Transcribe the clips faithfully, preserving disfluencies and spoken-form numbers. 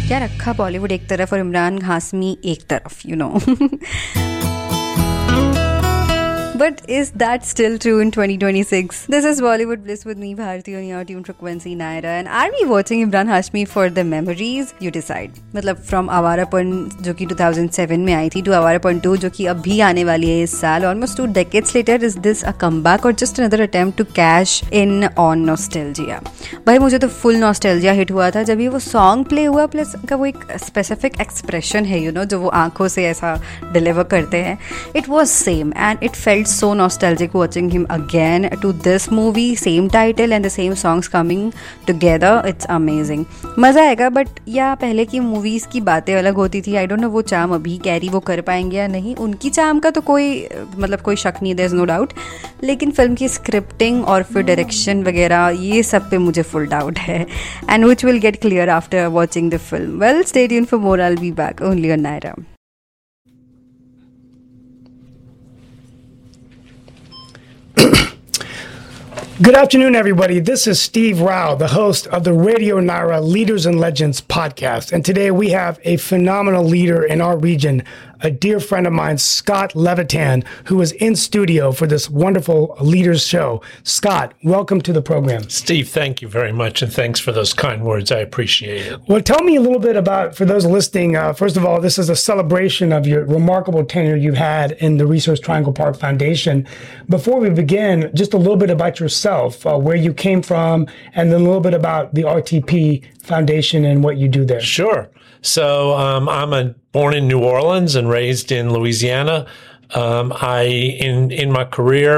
यार अक्खा बॉलीवुड एक तरफ और इमरान हाशमी एक तरफ, you know. But is that still true in twenty twenty-six? This is Bollywood Bliss with me, Bharti, on your tune frequency Naira. And are we watching Imran Hashmi for the memories? You decide. मतलब from Awarapun जो कि two thousand seven में आई थी to Awarapun two जो कि अभी आने वाली है इस साल. Almost two decades later, is this a comeback or just another attempt to cash in on nostalgia? भाई मुझे तो full nostalgia hit हुआ था जब ये वो song play हुआ, plus का वो एक specific expression है, you know, जो वो आंखों से ऐसा deliver करते हैं. It was same and it felt so nostalgic watching him again to this movie, same title and the same songs coming together. It's amazing. मज़ा आएगा. बट या पहले की मूवीज़ की बातें अलग होती थी. आई डोंट नो वो चाम अभी कैरी वो कर पाएंगे या नहीं. उनकी चाम का तो कोई मतलब कोई शक नहीं, देयर इज़ नो डाउट. लेकिन फिल्म की स्क्रिप्टिंग और फिर डायरेक्शन वगैरह ये सब पे मुझे फुल डाउट है. And which will get clear after watching the film. Well, stay tuned for more. I will be back only on Naira. Good afternoon, everybody. This is Steve Rao, the host of the Radio Naira Leaders and Legends podcast. And today we have a phenomenal leader in our region, a dear friend of mine, Scott Levitan, who is in studio for this wonderful leaders show. Scott, welcome to the program. Steve, thank you very much, and thanks for those kind words. I appreciate it. Well, tell me a little bit about, for those listening, uh, first of all, this is a celebration of your remarkable tenure you've had in the Research Triangle Park Foundation. Before we begin, just a little bit about yourself, uh, where you came from, and then a little bit about the R T P Foundation and what you do there. Sure. So um, I'm a, born in New Orleans and raised in Louisiana. Um, I in in my career,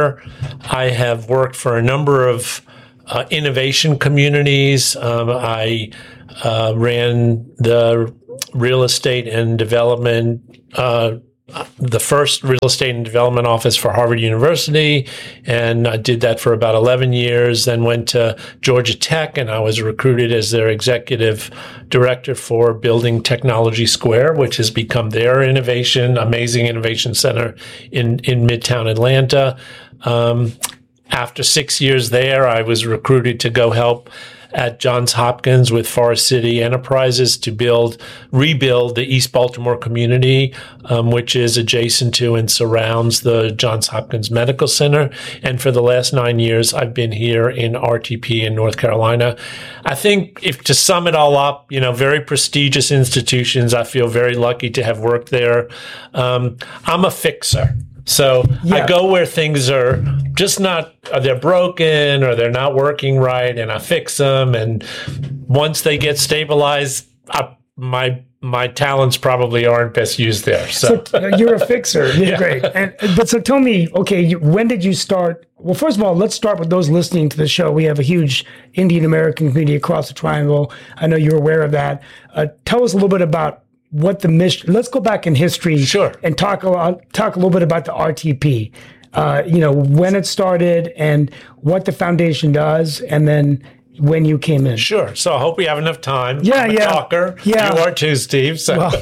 I have worked for a number of uh, innovation communities. Um, I uh, ran the real estate and development. Uh, the first real estate and development office for Harvard University, and I did that for about eleven years, then went to Georgia Tech, and I was recruited as their executive director for Building Technology Square, which has become their innovation, amazing innovation center in, in Midtown Atlanta. Um, after six years there, I was recruited to go help at Johns Hopkins with Forest City Enterprises to build, rebuild the East Baltimore community, um, which is adjacent to and surrounds the Johns Hopkins Medical Center. And for the last nine years, I've been here in R T P in North Carolina. I think if to sum it all up, you know, very prestigious institutions. I feel very lucky to have worked there. Um, I'm a fixer. So yeah. I go where things are just not, or they're broken or they're not working right, and I fix them. And once they get stabilized, I, my my talents probably aren't best used there. So, so you're a fixer. You're yeah. great. And, but so tell me, okay, you, when did you start? Well, first of all, let's start with those listening to the show. We have a huge Indian American community across the Triangle. I know you're aware of that. Uh, tell us a little bit about what the mission, let's go back in history sure. and talk a, lot, talk a little bit about the R T P, uh, you know, when it started and what the foundation does, and then when you came in. Sure. So I hope we have enough time. Yeah, I'm a yeah. talker. Yeah. You are too, Steve. So, well,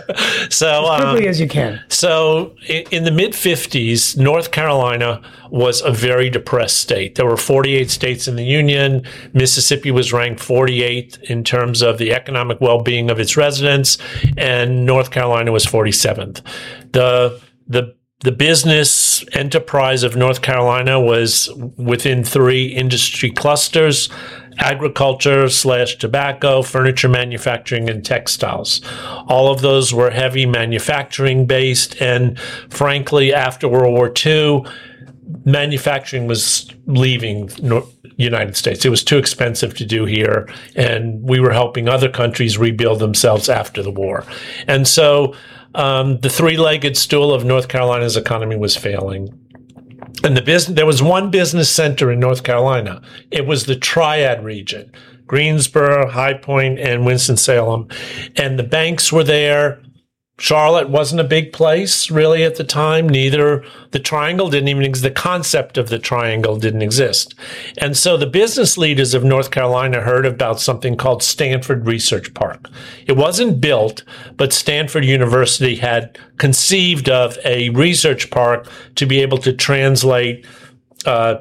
so as quickly um, as you can. So in, in the mid fifties, North Carolina was a very depressed state. There were forty-eight states in the Union. Mississippi was ranked forty-eighth in terms of the economic well-being of its residents, and North Carolina was forty-seventh. The the The business enterprise of North Carolina was within three industry clusters: agriculture slash tobacco, furniture manufacturing, and textiles. All of those were heavy manufacturing based. And frankly, after World War Two, manufacturing was leaving the United States. It was too expensive to do here. And we were helping other countries rebuild themselves after the war. And so Um, the three-legged stool of North Carolina's economy was failing. And the business, there was one business center in North Carolina. It was the Triad region: Greensboro, High Point, and Winston-Salem. And the banks were there. Charlotte wasn't a big place really at the time. Neither the Triangle didn't even exist. The concept of the Triangle didn't exist. And so the business leaders of North Carolina heard about something called Stanford Research Park. It wasn't built, but Stanford University had conceived of a research park to be able to translate uh,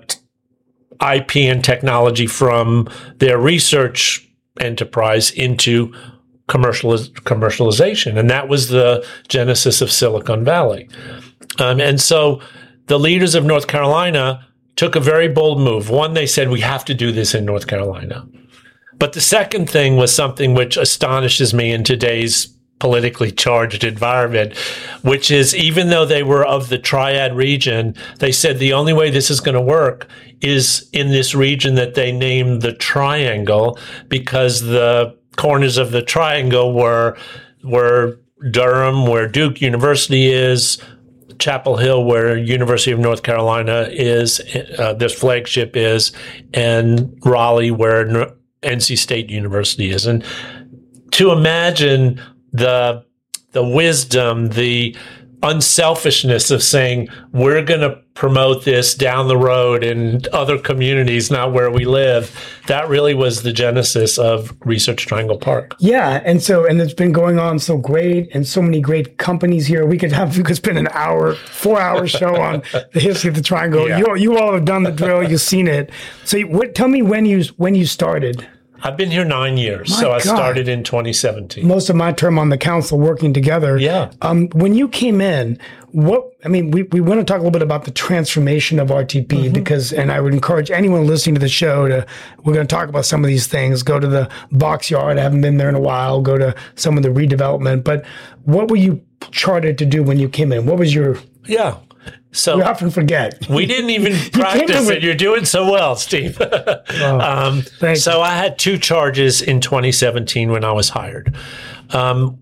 I P and technology from their research enterprise into commercializ- commercialization. And that was the genesis of Silicon Valley. Um, and so the leaders of North Carolina took a very bold move. One, they said, we have to do this in North Carolina. But the second thing was something which astonishes me in today's politically charged environment, which is even though they were of the Triad region, they said the only way this is going to work is in this region that they named the Triangle, because the corners of the triangle were, were Durham, where Duke University is, Chapel Hill, where University of North Carolina is, uh, their flagship is, and Raleigh, where N C State University is. And to imagine the the wisdom, the unselfishness of saying, we're going to promote this down the road in other communities, not where we live, that really was the genesis of Research Triangle Park. Yeah, and so and it's been going on so great, and so many great companies here. We could have we could spend an hour, four hour show on the history of the Triangle. Yeah. You you all have done the drill. You've seen it. So what? Tell me when you when you started. I've been here nine years, My so I God. started in twenty seventeen. Most of my term on the council working together. Yeah. Um, when you came in, what, I mean, we, we want to talk a little bit about the transformation of R T P mm-hmm. because, and I would encourage anyone listening to the show to, we're going to talk about some of these things. Go to the box yard. I haven't been there in a while. Go to some of the redevelopment. But what were you chartered to do when you came in? What was your, Yeah. So we often forget. We didn't even practice with- it. You're doing so well, Steve. Oh, um, thank so I had two charges in twenty seventeen when I was hired. Um,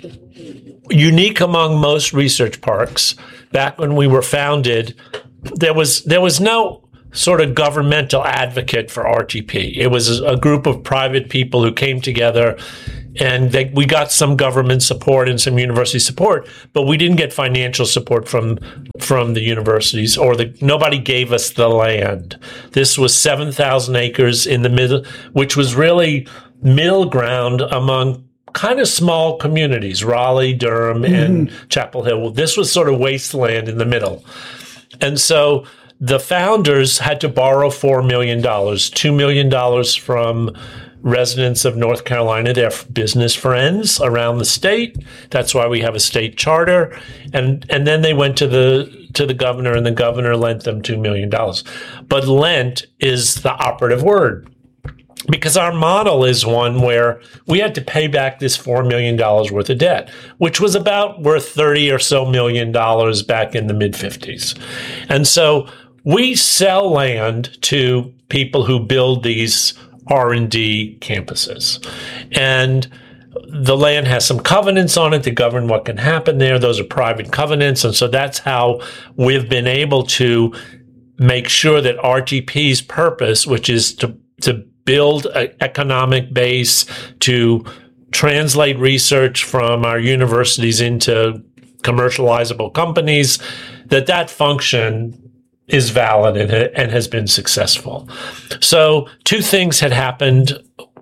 unique among most research parks, back when we were founded, there was there was no sort of governmental advocate for R T P. It was a group of private people who came together. And they, we got some government support and some university support, but we didn't get financial support from from the universities, or the nobody gave us the land. This was seven thousand acres in the middle, which was really middle ground among kind of small communities, Raleigh, Durham, mm-hmm. and Chapel Hill. This was sort of wasteland in the middle. And so the founders had to borrow four million dollars, two million dollars from residents of North Carolina, their business friends around the state. That's why we have a state charter. And and then they went to the to the governor, and the governor lent them two million dollars. But lent is the operative word, because our model is one where we had to pay back this four million dollars worth of debt, which was about worth thirty or so million dollars back in the mid fifties. And so we sell land to people who build these R and D campuses. And the land has some covenants on it to govern what can happen there. Those are private covenants. And so that's how we've been able to make sure that R T P's purpose, which is to, to build an economic base, to translate research from our universities into commercializable companies, that that function is valid and, and has been successful. So two things had happened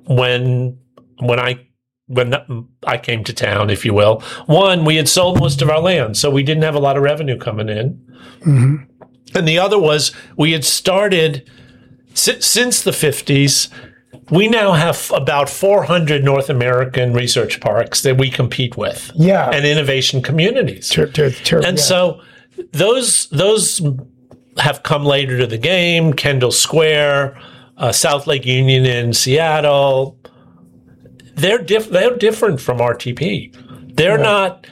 when when I when I came to town, if you will. One, we had sold most of our land, so we didn't have a lot of revenue coming in. Mm-hmm. And the other was we had started, si- since the fifties, we now have about four hundred North American research parks that we compete with. Yeah. And innovation communities. Ter- ter- ter- and yeah. so those those have come later to the game. Kendall Square, uh, South Lake Union in Seattle. They're diff- they're different from R T P. They're yeah. not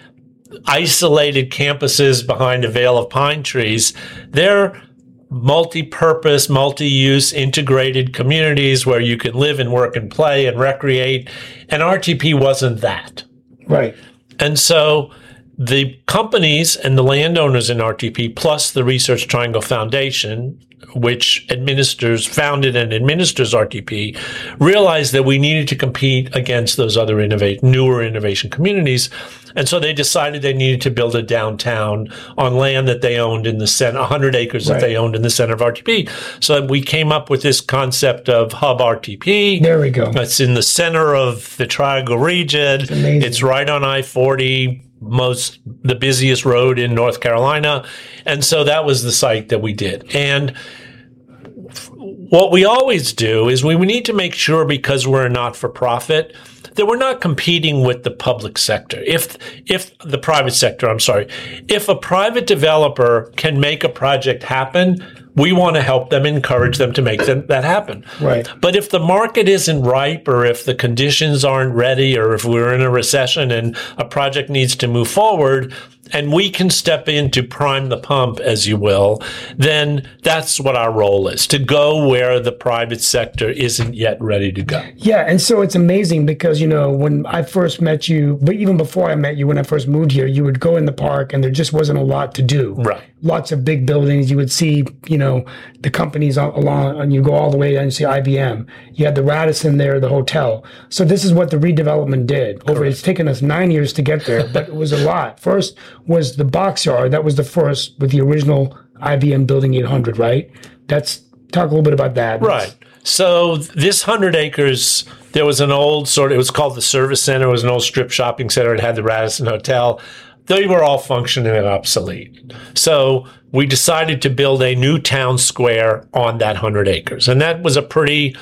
isolated campuses behind a veil of pine trees. They're multi-purpose, multi-use, integrated communities where you can live and work and play and recreate. And R T P wasn't that. Right. And so the companies and the landowners in R T P, plus the Research Triangle Foundation, which administers, founded and administers R T P, realized that we needed to compete against those other innovate, newer innovation communities. And so they decided they needed to build a downtown on land that they owned in the center, one hundred acres that right. they owned in the center of R T P. So we came up with this concept of Hub R T P. There we go. It's in the center of the Triangle region. It's amazing. It's right on I forty. Most the busiest road in North Carolina. And so that was the site that we did. And what we always do is we, we need to make sure, because we're a not-for-profit, they were not competing with the public sector. If if the private sector, I'm sorry, if a private developer can make a project happen, we want to help them, encourage them to make them, that happen. Right. But if the market isn't ripe, or if the conditions aren't ready, or if we're in a recession and a project needs to move forward, and we can step in to prime the pump, as you will, then that's what our role is, to go where the private sector isn't yet ready to go. Yeah, and so it's amazing because, you know, when I first met you, but even before I met you, when I first moved here, you would go in the park and there just wasn't a lot to do. Right. Lots of big buildings. You would see, you know, the companies along, and you go all the way down and see I B M. You had the Radisson there, the hotel. So this is what the redevelopment did. Over, it's taken us nine years to get there, but it was a lot. First was the Box Yard. That was the first with the original I B M Building eight hundred, right? That's, talk a little bit about that. Right. So this one hundred acres, there was an old sort of, it was called the Service Center. It was an old strip shopping center. It had the Radisson Hotel. They were all functioning and obsolete. So we decided to build a new town square on that one hundred acres. And that was a pretty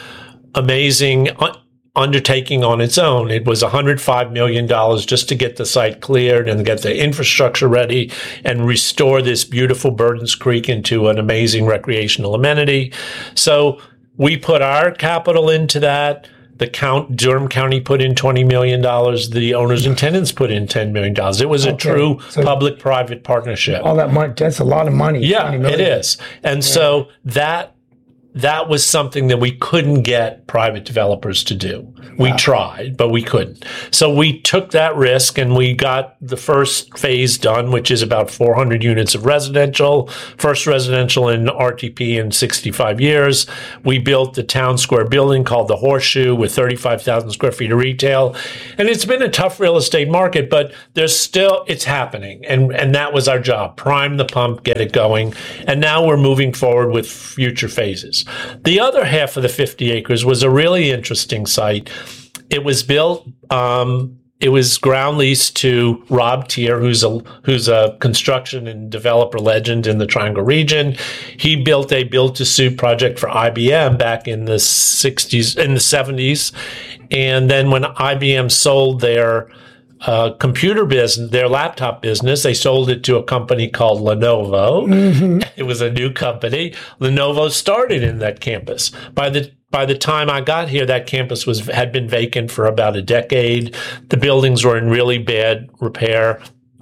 amazing un- undertaking on its own. It was one hundred five million dollars just to get the site cleared and get the infrastructure ready and restore this beautiful Burdens Creek into an amazing recreational amenity. So we put our capital into that. The count, Durham County put in twenty million dollars. The owners and tenants put in ten million dollars. It was a okay. true so public-private partnership. All that money, that's a lot of money. Yeah, it is. And yeah. so that that was something that we couldn't get private developers to do. We wow. tried, but we couldn't. So we took that risk and we got the first phase done, which is about four hundred units of residential, first residential in R T P in sixty-five years. We built the town square building called the Horseshoe with thirty-five thousand square feet of retail. And it's been a tough real estate market, but there's still, it's happening. And, and that was our job, prime the pump, get it going. And now we're moving forward with future phases. The other half of the fifty acres was a really interesting site. It was built, um, it was ground leased to Rob Tier, who's a who's a construction and developer legend in the Triangle region. He built a build-to-suit project for I B M back in the sixties, in the seventies. And then when I B M sold their Uh, computer business, their laptop business, they sold it to a company called Lenovo. Mm-hmm. It was a new company. Lenovo started in that campus. By the by the time I got here, that campus was had been vacant for about a decade. The buildings were in really bad repair.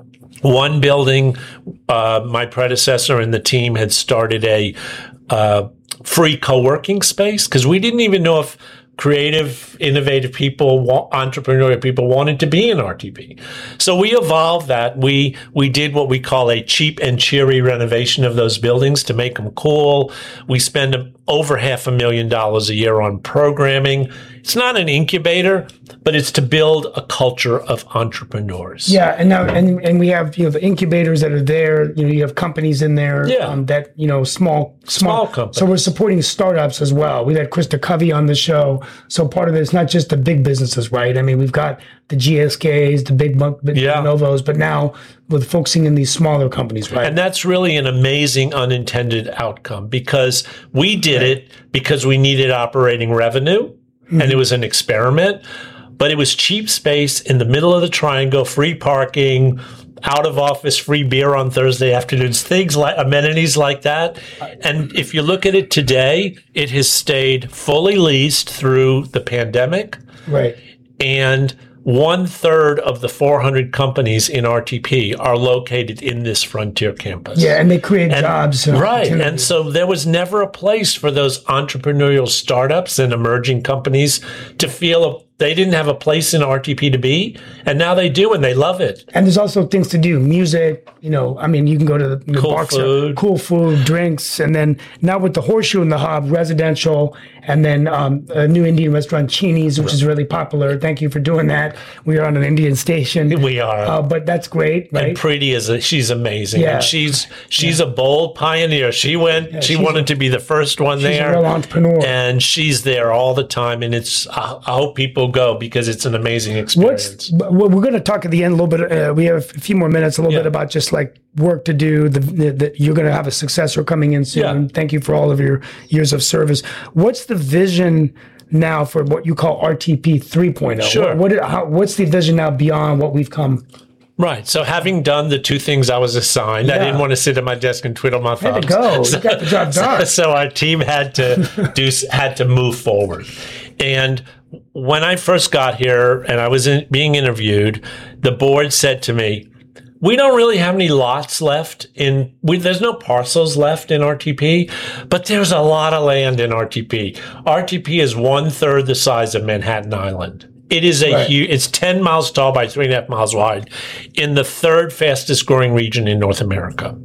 One building, uh, my predecessor and the team had started a uh, free co-working space because we didn't even know if creative, innovative people, entrepreneurial people wanted to be in R T P. So we evolved that. We we did what we call a cheap and cheery renovation of those buildings to make them cool. We spend over half a million dollars a year on programming. It's not an incubator, but it's to build a culture of entrepreneurs. Yeah, and now and and we have, you know, the incubators that are there. You know, you have companies in there. Yeah. Um, that, you know, small small, small companies. So we're supporting startups as well. We had Krista Covey on the show. So part of it is not just the big businesses, right? I mean, we've got the G S Ks, the big, big yeah. Novos, but now with focusing in these smaller companies, right? And that's really an amazing unintended outcome because we did right. it because we needed operating revenue. Mm-hmm. And it was an experiment, but it was cheap space in the middle of the Triangle, free parking, out of office, free beer on Thursday afternoons, things like amenities like that. And if you look at it today, it has stayed fully leased through the pandemic. Right. And one third of the four hundred companies in R T P are located in this Frontier campus. Yeah, and they create and, jobs. Right. And so there was never a place for those entrepreneurial startups and emerging companies to feel a They didn't have a place in R T P to be, and now they do, and they love it. And there's also things to do, music, you know, I mean, you can go to the, the cool boxer, food. cool food, drinks, and then now with the Horseshoe and the Hub, residential, and then um, a new Indian restaurant, Chini's, which is really popular. Thank you for doing that. We are on an Indian station. We are. Uh, but that's great, right? And Preeti is, a, she's amazing. Yeah. And she's she's yeah. a bold pioneer. She went, yeah, she wanted a, to be the first one she's there. She's a real entrepreneur. And she's there all the time, and it's, I, I hope people go because it's an amazing experience. What's, well, we're going to talk at the end a little bit. Uh, we have a few more minutes, a little yeah. bit about just like work to do. The, the, the, you're going to have a successor coming in soon. Yeah. Thank you for all of your years of service. What's the vision now for what you call R T P three point oh. Sure. What, what, how, what's the vision now beyond what we've come? Right. So having done the two things I was assigned, yeah. I didn't want to sit at my desk and twiddle my thumbs. Had to go. So, you got the job done. So, so our team had to do had to move forward. And when I first got here and I was in, being interviewed, the board said to me, we don't really have any lots left in, we, there's no parcels left in R T P, but there's a lot of land in R T P. R T P is one third the size of Manhattan Island. It is a right. huge, it's ten miles tall by three and a half miles wide in the third fastest growing region in North America.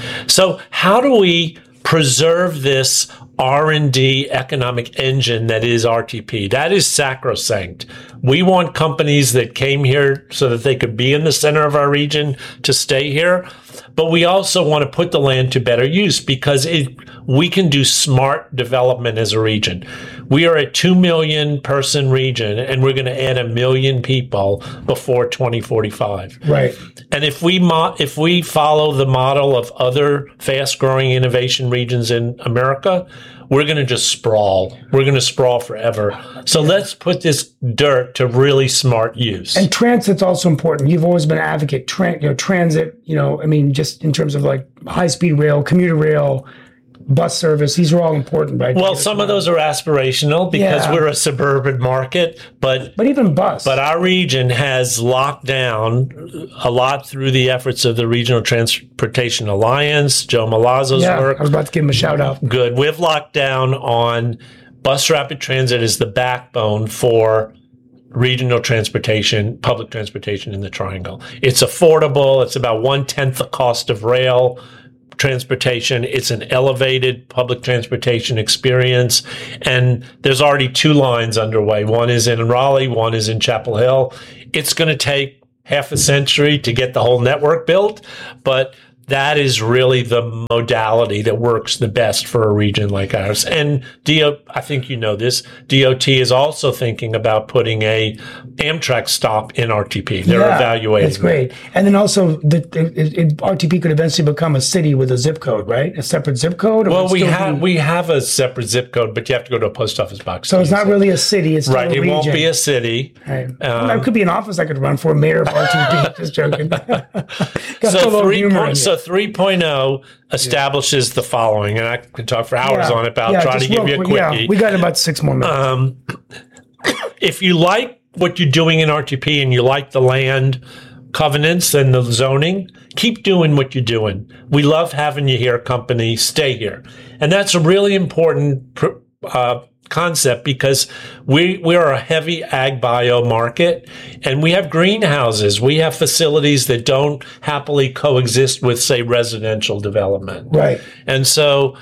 So how do we preserve this R and D economic engine that is R T P? That is sacrosanct. We want companies that came here so that they could be in the center of our region to stay here. But we also want to put the land to better use because it, we can do smart development as a region. We are a two million person region and we're going to add a million people before twenty forty-five. Right. And if we mo- if we follow the model of other fast growing innovation regions in America, we're going to just sprawl. We're going to sprawl forever. So let's put this dirt to really smart use. And transit's also important. You've always been an advocate, tran- you know, transit, you know, I mean, just in terms of like high-speed rail, commuter rail, bus service, these are all important, right? Well, some of those are aspirational because yeah. we're a suburban market, but but even bus. But our region has locked down a lot through the efforts of the Regional Transportation Alliance, Joe Malazzo's yeah, work. I was about to give him a shout out. Good. We've locked down on bus rapid transit as the backbone for regional transportation, public transportation in the Triangle. It's affordable. It's about one-tenth the cost of rail transportation. It's an elevated public transportation experience. And there's already two lines underway. One is in Raleigh, one is in Chapel Hill. It's going to take half a century to get the whole network built, but that is really the modality that works the best for a region like ours. And D O, I think you know this, D O T is also thinking about putting a Amtrak stop in R T P. They're yeah, evaluating. That's great. That. And then also, the, it, it, R T P could eventually become a city with a zip code, right? A separate zip code? Well, we have be... we have a separate zip code, but you have to go to a post office box. So it's not really a city. It's right. A it region. won't be a city. Right. Um, well, that could be an office I could run for, mayor of R T P. Just joking. so three point so three point oh establishes yeah. the following, and I could talk for hours yeah. on it, but I'll yeah, try to give you a quickie. Yeah, we got about six more minutes. Um, if you like what you're doing in R T P and you like the land covenants and the zoning, keep doing what you're doing. We love having you here, company. Stay here. And that's a really important uh, concept because we we are a heavy ag bio market and we have greenhouses. We have facilities that don't happily coexist with, say, residential development. Right. And so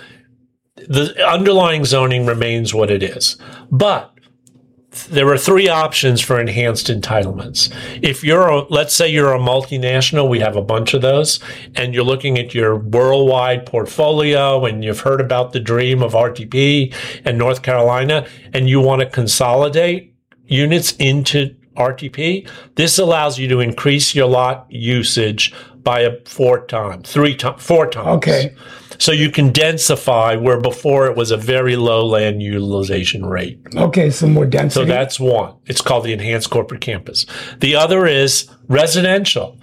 the underlying zoning remains what it is. But there are three options for enhanced entitlements. If you're, a, let's say you're a multinational, we have a bunch of those, and you're looking at your worldwide portfolio and you've heard about the dream of R T P and North Carolina, and you want to consolidate units into R T P, this allows you to increase your lot usage by a four times, three times, four times. Okay. So you can densify where before it was a very low land utilization rate. Okay, so more density. So that's one. It's called the Enhanced Corporate Campus. The other is residential.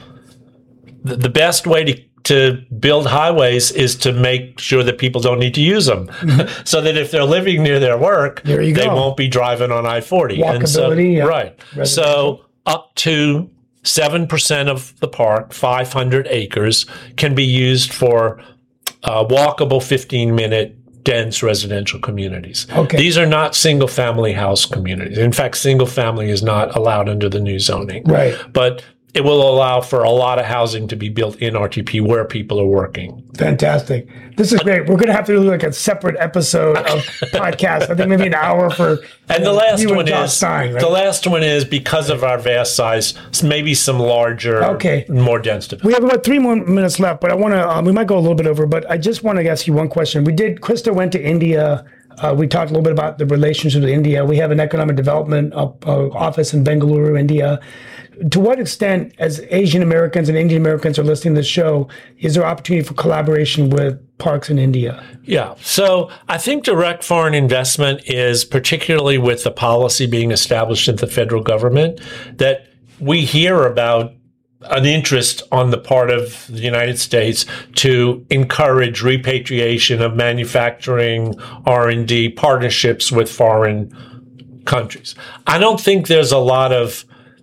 The, the best way to, to build highways is to make sure that people don't need to use them. Mm-hmm. So that if they're living near their work, there you they go. won't be driving on I forty. Walkability, and so, yeah. Right. So up to seven percent of the park, five hundred acres, can be used for Uh, walkable fifteen-minute dense residential communities. Okay. These are not single-family house communities. In fact, single-family is not allowed under the new zoning. Right. But it will allow for a lot of housing to be built in R T P where people are working. Fantastic. This is great. We're going to have to do like a separate episode of podcast. I think maybe an hour for. And the last you one and is Stein, right? the last one is because of our vast size, maybe some larger, okay. more dense development. We have about three more minutes left, but I want to. Um, we might go a little bit over, but I just want to ask you one question. We did. Krista went to India. Uh, we talked a little bit about the relationship with India. We have an economic development uh, uh, office in Bengaluru, India. to what extent, as Asian Americans and Indian Americans are listening to this show, is there opportunity for collaboration with parks in India? Yeah. So I think direct foreign investment is, particularly with the policy being established at the federal government, that we hear about an interest on the part of the United States to encourage repatriation of manufacturing, R and D partnerships with foreign countries. I don't think there's a lot of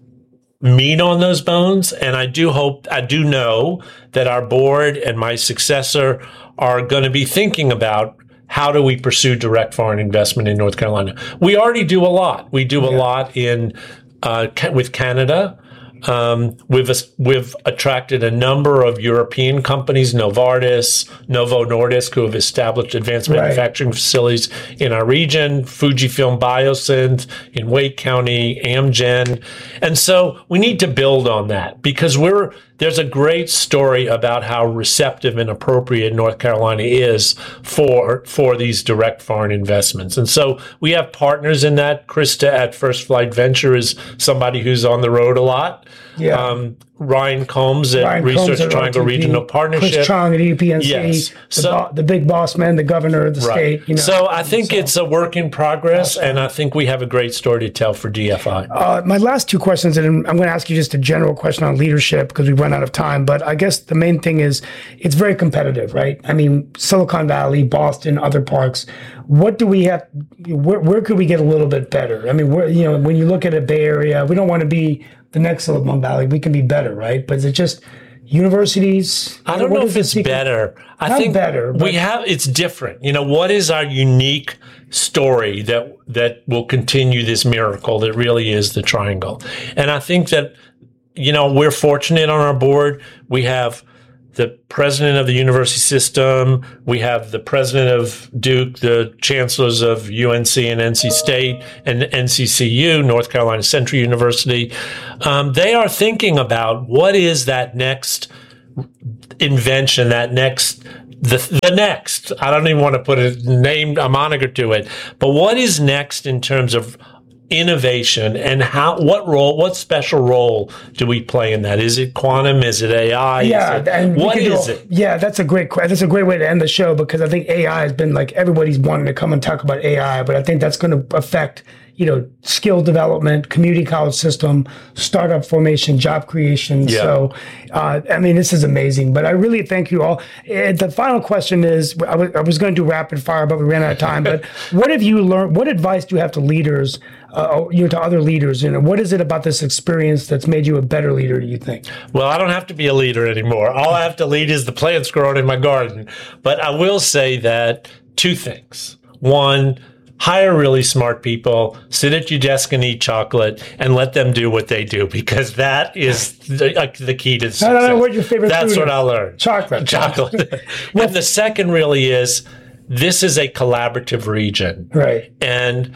meat on those bones, and I do hope, I do know that our board and my successor are going to be thinking about how do we pursue direct foreign investment in North Carolina. We already do a lot. We do a yeah. lot in uh, with Canada. Um, we've we've attracted a number of European companies, Novartis, Novo Nordisk, who have established advanced right. manufacturing facilities in our region, Fujifilm Biosynth in Wake County, Amgen. And so we need to build on that because we're there's a great story about how receptive and appropriate North Carolina is for for these direct foreign investments. And so we have partners in that. Krista at First Flight Venture is somebody who's on the road a lot. Yeah. Um, Ryan Combs at Ryan Research Combs at Triangle R T P, Regional Partnership. Chris Chong at E P N C, yes. the, so, bo- the big boss man, the governor of the right. state. You know, so I think so. it's a work in progress, and I think we have a great story to tell for D F I. Uh, my last two questions, and I'm going to ask you just a general question on leadership because we've run out of time, but I guess the main thing is it's very competitive, right? I mean, Silicon Valley, Boston, other parks. What do we have? Where, where could we get a little bit better? I mean, where, you know, when you look at a Bay Area, we don't want to be the next Silicon Valley. We can be better, right? But is it just universities? I don't know if it's better. I Not think better, we have. It's different. You know, what is our unique story that that will continue this miracle that really is the Triangle? And I think that, you know, we're fortunate on our board. We have the president of the university system. We have the president of Duke, the chancellors of U N C and N C State and N C C U, North Carolina Central University. Um, they are thinking about what is that next invention, that next, the, the next, I don't even want to put a name, a moniker to it, but what is next in terms of innovation, and how, what role, what special role do we play in that? Is it quantum? Is it A I? Yeah, is it, and what is do, it? Yeah, that's a great that's a great way to end the show because I think A I has been like everybody's wanting to come and talk about A I, but I think that's going to affect, you know, skill development, community college system, startup formation, job creation. Yeah. So, uh, I mean, this is amazing. But I really thank you all. And the final question is, I, w- I was going to do rapid fire, but we ran out of time. But what have you learned? What advice do you have to leaders, uh, you know, to other leaders? You know, what is it about this experience that's made you a better leader, do you think? Well, I don't have to be a leader anymore. All I have to lead is the plants growing in my garden. But I will say that two things. One, hire really smart people, sit at your desk and eat chocolate, and let them do what they do, because that is the, like, the key to success. I don't know what your favorite That's food what is. I learned. Chocolate. Chocolate. And the second really is, this is a collaborative region. Right. And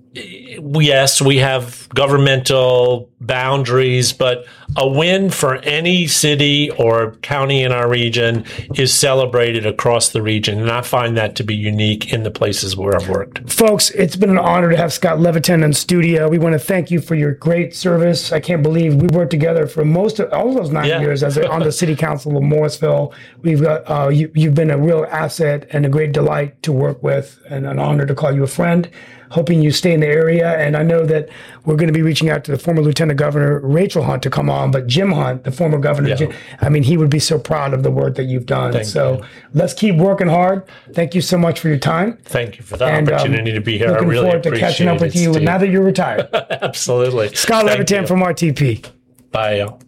yes, we have governmental boundaries, but a win for any city or county in our region is celebrated across the region. And I find that to be unique in the places where I've worked. Folks, it's been an honor to have Scott Levitan in studio. We want to thank you for your great service. I can't believe we worked together for most of all of those nine Yeah. years as a, on the city council of Morrisville. We've got uh, you, you've been a real asset and a great delight to work with, and an honor to call you a friend. Hoping you stay in the area. And I know that we're going to be reaching out to the former Lieutenant Governor Rachel Hunt to come on, but Jim Hunt, the former governor, Yeah. Jim, I mean, he would be so proud of the work that you've done. Thank so you. Let's keep working hard. Thank you so much for your time. Thank you for the And, um, opportunity to be here. I Looking really forward to appreciate catching up with it, you Steve. now that you're retired. Absolutely. Scott Thank Levitan you. from R T P. Bye, y'all.